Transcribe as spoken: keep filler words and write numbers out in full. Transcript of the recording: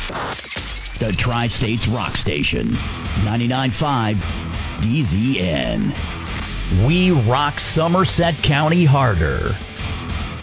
The Tri-States Rock Station, ninety-nine point five D Z N. We rock Somerset County harder.